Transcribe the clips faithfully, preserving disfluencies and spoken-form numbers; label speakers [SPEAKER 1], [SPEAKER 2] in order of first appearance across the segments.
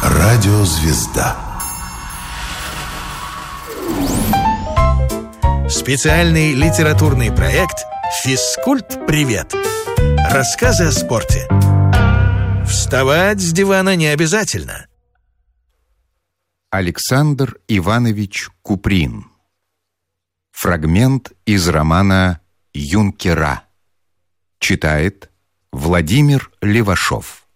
[SPEAKER 1] Радиозвезда.
[SPEAKER 2] Специальный литературный проект «Физкульт-привет». Рассказы о спорте. Вставать с дивана не обязательно.
[SPEAKER 3] Александр Иванович Куприн. Фрагмент из романа «Юнкера». Читает Владимир Левашов.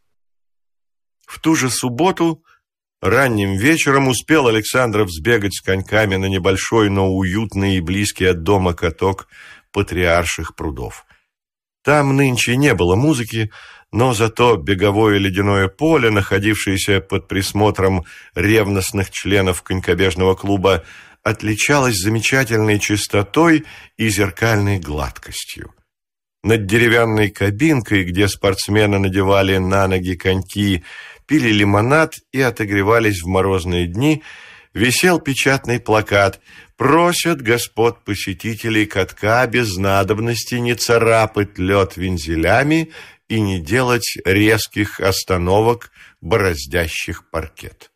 [SPEAKER 4] В ту же субботу ранним вечером успел Александров сбегать с коньками на небольшой, но уютный и близкий от дома каток Патриарших прудов. Там нынче не было музыки, но зато беговое ледяное поле, находившееся под присмотром ревностных членов конькобежного клуба, отличалось замечательной чистотой и зеркальной гладкостью. Над деревянной кабинкой, где спортсмены надевали на ноги коньки, пили лимонад и отогревались в морозные дни, висел печатный плакат: «Просят господ посетителей катка без надобности не царапать лед вензелями и не делать резких остановок, бороздящих паркет».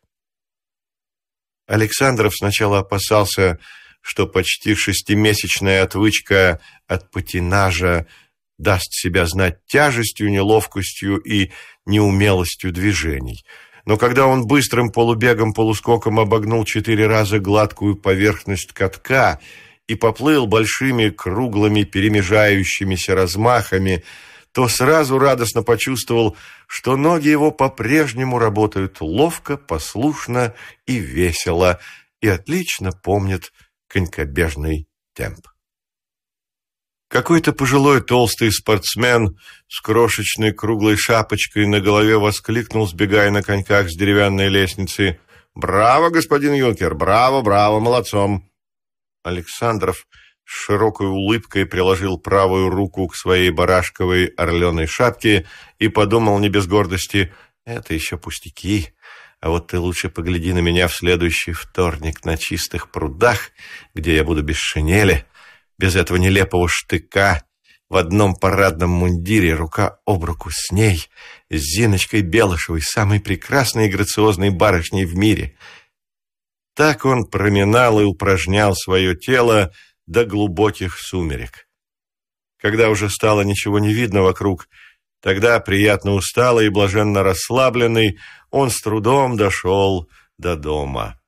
[SPEAKER 4] Александров сначала опасался, что почти шестимесячная отвычка от патинажа даст себя знать тяжестью, неловкостью и неумелостью движений. Но когда он быстрым полубегом-полускоком обогнул четыре раза гладкую поверхность катка и поплыл большими круглыми перемежающимися размахами, то сразу радостно почувствовал, что ноги его по-прежнему работают ловко, послушно и весело, и отлично помнят конькобежный темп. Какой-то пожилой толстый спортсмен с крошечной круглой шапочкой на голове воскликнул, сбегая на коньках с деревянной лестницы: «Браво, господин Юнкер! Браво, браво! Молодцом!» Александров с широкой улыбкой приложил правую руку к своей барашковой орленой шапке и подумал не без гордости: «Это еще пустяки, а вот ты лучше погляди на меня в следующий вторник на чистых прудах, где я буду без шинели, без этого нелепого штыка, в одном парадном мундире, рука об руку с ней, с Зиночкой Белышевой, самой прекрасной и грациозной барышней в мире». Так он проминал и упражнял свое тело до глубоких сумерек. Когда уже стало ничего не видно вокруг, тогда, приятно усталый и блаженно расслабленный, он с трудом дошел до дома.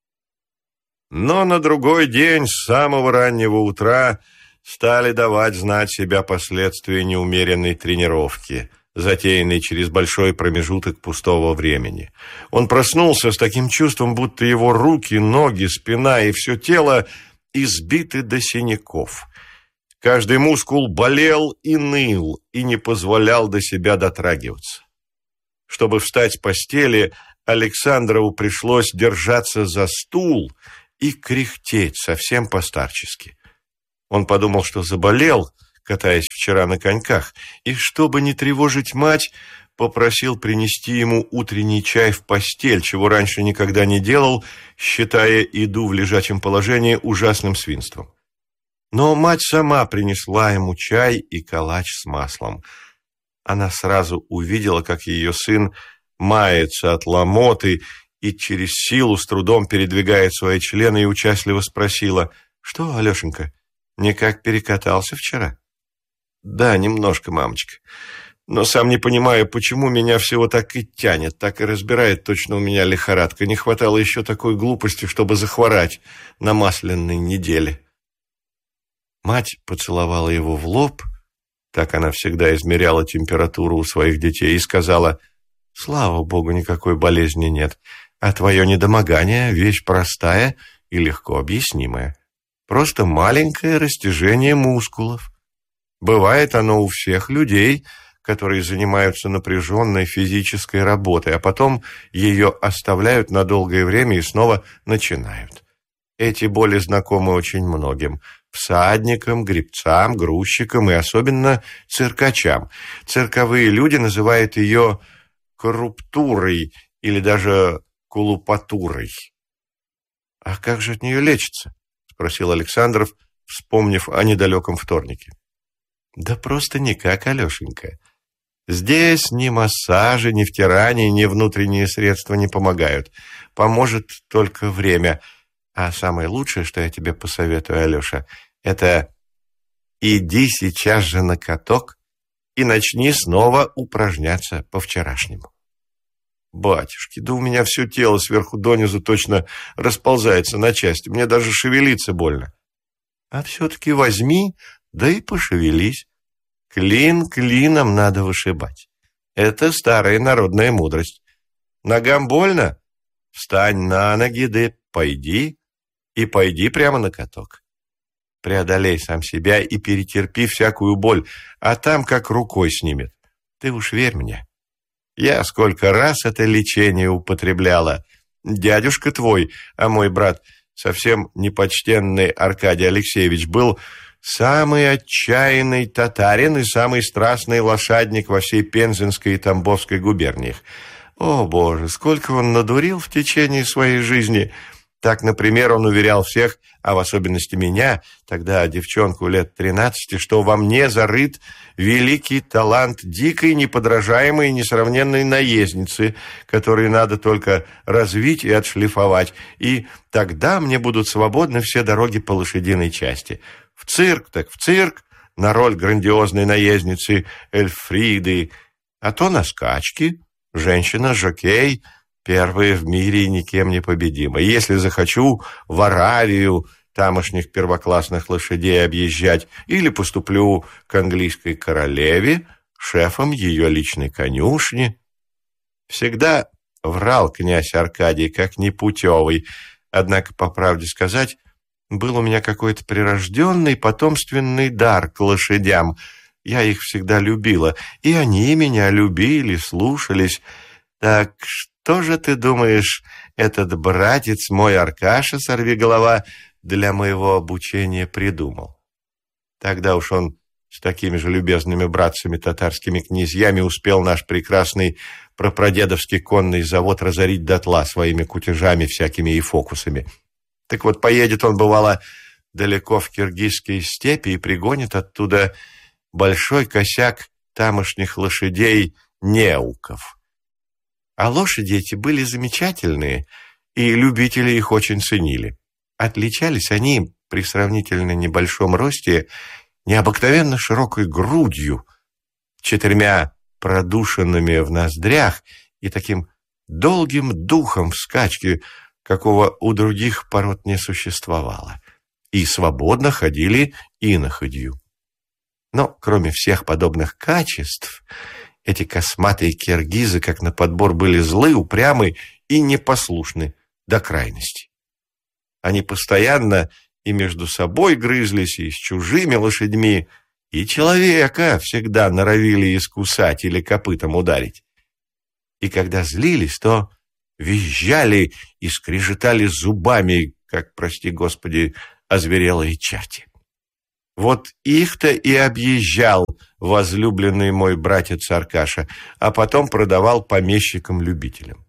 [SPEAKER 4] Но на другой день, с самого раннего утра, стали давать знать себя последствия неумеренной тренировки, затеянной через большой промежуток пустого времени. Он проснулся с таким чувством, будто его руки, ноги, спина и все тело избиты до синяков. Каждый мускул болел и ныл, и не позволял до себя дотрагиваться. Чтобы встать с постели, Александрову пришлось держаться за стул и кряхтеть совсем по-старчески. Он подумал, что заболел, катаясь вчера на коньках, и, чтобы не тревожить мать, попросил принести ему утренний чай в постель, чего раньше никогда не делал, считая еду в лежачем положении ужасным свинством. Но мать сама принесла ему чай и калач с маслом. Она сразу увидела, как ее сын мается от ломоты и через силу с трудом передвигает свои члены, и участливо спросила: «Что, Алешенька, никак перекатался вчера?» «Да, немножко, мамочка. Но сам не понимаю, почему меня всего так и тянет, так и разбирает, точно у меня лихорадка. Не хватало еще такой глупости, чтобы захворать на масляной неделе». Мать поцеловала его в лоб, так она всегда измеряла температуру у своих детей, и сказала: «Слава Богу, никакой болезни нет. А твое недомогание — вещь простая и легко объяснимая. Просто маленькое растяжение мускулов. Бывает оно у всех людей, которые занимаются напряженной физической работой, а потом ее оставляют на долгое время и снова начинают. Эти боли знакомы очень многим – всадникам, гребцам, грузчикам и особенно циркачам. Цирковые люди называют ее корруптурой или даже кулупатурой. «А как же от нее лечится?» – спросил Александров, вспомнив о недалеком вторнике. «Да просто никак, Алешенька. Здесь ни массажи, ни втирания, ни внутренние средства не помогают. Поможет только время. А самое лучшее, что я тебе посоветую, Алеша, это иди сейчас же на каток и начни снова упражняться по-вчерашнему. Батюшки, да у меня все тело сверху донизу точно расползается на части. Мне даже шевелиться больно. А все-таки возьми, да и пошевелись. Клин клином надо вышибать. Это старая народная мудрость. Ногам больно? Встань на ноги, да пойди, и пойди прямо на каток. Преодолей сам себя и перетерпи всякую боль, а там как рукой снимет. Ты уж верь мне. Я сколько раз это лечение употребляла. Дядюшка твой, а мой брат, совсем непочтенный Аркадий Алексеевич, был самый отчаянный татарин и самый страстный лошадник во всей Пензенской и Тамбовской губерниях. О, Боже, сколько он надурил в течение своей жизни! Так, например, он уверял всех, а в особенности меня, тогда девчонку лет тринадцати, что во мне зарыт великий талант дикой, неподражаемой и несравненной наездницы, который надо только развить и отшлифовать, и тогда мне будут свободны все дороги по лошадиной части. В цирк так в цирк, на роль грандиозной наездницы Эльфриды, а то на скачки, женщина-жокей, первая в мире и никем не победима. Если захочу, в Аравию тамошних первоклассных лошадей объезжать, или поступлю к английской королеве, шефом ее личной конюшни. Всегда врал князь Аркадий, как непутевый, однако, по правде сказать, был у меня какой-то прирожденный потомственный дар к лошадям. Я их всегда любила, и они меня любили, слушались. Так что же ты думаешь, этот братец мой Аркаша, сорвиголова, для моего обучения придумал? Тогда уж он с такими же любезными братцами татарскими князьями успел наш прекрасный прапрадедовский конный завод разорить дотла своими кутежами всякими и фокусами. Так вот, поедет он, бывало, далеко в киргизские степи и пригонит оттуда большой косяк тамошних лошадей-неуков. А лошади эти были замечательные, и любители их очень ценили. Отличались они при сравнительно небольшом росте необыкновенно широкой грудью, четырьмя продушинами в ноздрях и таким долгим духом в скачке, какого у других пород не существовало, и свободно ходили иноходью. Но, кроме всех подобных качеств, эти косматые киргизы, как на подбор, были злы, упрямы и непослушны до крайности. Они постоянно и между собой грызлись, и с чужими лошадьми, и человека всегда норовили искусать или копытом ударить. И когда злились, то визжали и скрежетали зубами, как, прости господи, озверелые черти. Вот их-то и объезжал возлюбленный мой братец Аркаша, а потом продавал помещикам-любителям.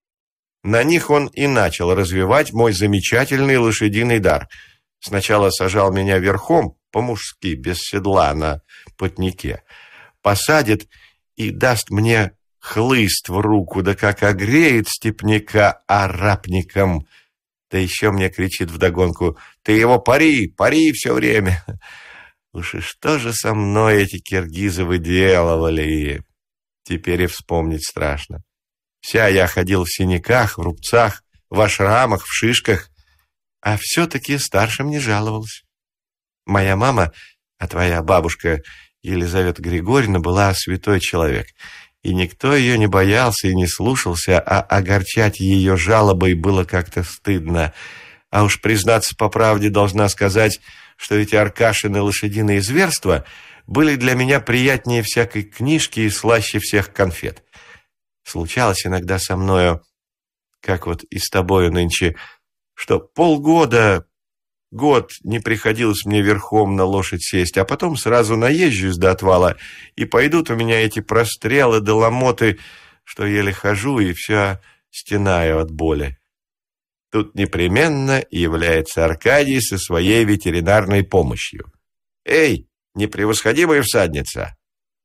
[SPEAKER 4] На них он и начал развивать мой замечательный лошадиный дар. Сначала сажал меня верхом, по-мужски, без седла, на потнике. Посадит и даст мне хлыст в руку, да как огреет степняка арапником. Да еще мне кричит вдогонку: «Ты его пари, пари все время!» Уж и что же со мной эти киргизы выделывали? Теперь и вспомнить страшно. Вся я ходил в синяках, в рубцах, в ашрамах, в шишках, а все-таки старшим не жаловался. Моя мама, а твоя бабушка Елизавета Григорьевна, была святой человек, и никто ее не боялся и не слушался, а огорчать ее жалобой было как-то стыдно. А уж признаться по правде, должна сказать, что эти Аркашины лошадиные зверства были для меня приятнее всякой книжки и слаще всех конфет. Случалось иногда со мною, как вот и с тобою нынче, что полгода, год не приходилось мне верхом на лошадь сесть, а потом сразу наезжусь до отвала, и пойдут у меня эти прострелы да ломоты, что еле хожу и вся стенаю от боли. Тут непременно является Аркадий со своей ветеринарной помощью. «Эй, непревосходимая всадница,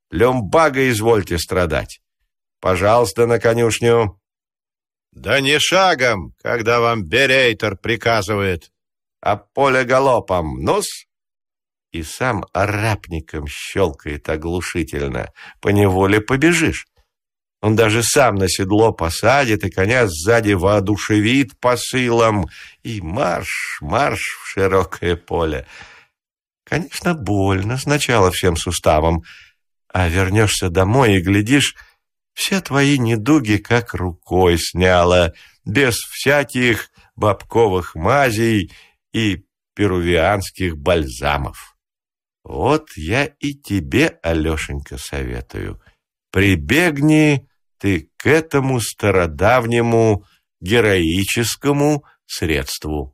[SPEAKER 4] Люмбага извольте страдать. Пожалуйста, на конюшню.
[SPEAKER 1] Да не шагом, когда вам берейтер приказывает,
[SPEAKER 4] а поле галопом. Ну-с. И сам арапником щелкает оглушительно. Поневоле побежишь. Он даже сам на седло посадит, и коня сзади воодушевит посылом. И марш, марш в широкое поле. Конечно, больно сначала всем суставам, а вернешься домой и глядишь, все твои недуги как рукой сняло, без всяких бобковых мазей и перувианских бальзамов. Вот я и тебе, Алешенька, советую. Прибегни ты к этому стародавнему героическому средству.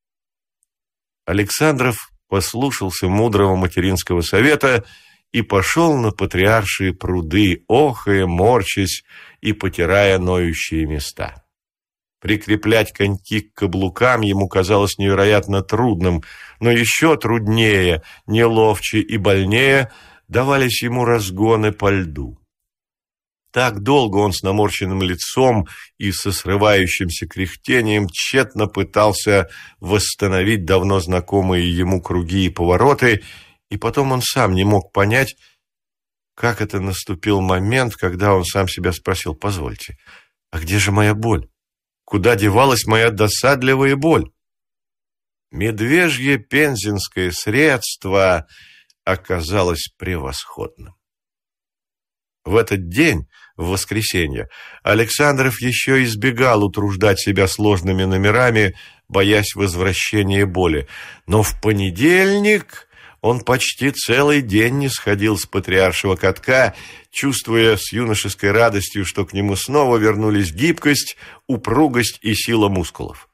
[SPEAKER 4] Александров послушался мудрого материнского совета и пошел на патриаршие пруды, охая, морчась и потирая ноющие места. Прикреплять коньки к каблукам ему казалось невероятно трудным, но еще труднее, неловче и больнее давались ему разгоны по льду. Так долго он с наморщенным лицом и со срывающимся кряхтением тщетно пытался восстановить давно знакомые ему круги и повороты, и потом он сам не мог понять, как это наступил момент, когда он сам себя спросил: «Позвольте, а где же моя боль? Куда девалась моя досадливая боль?» Медвежье пензенское средство оказалось превосходным. В этот день, в воскресенье, Александров еще избегал утруждать себя сложными номерами, боясь возвращения боли. Но в понедельник он почти целый день не сходил с патриаршего катка, чувствуя с юношеской радостью, что к нему снова вернулись гибкость, упругость и сила мускулов.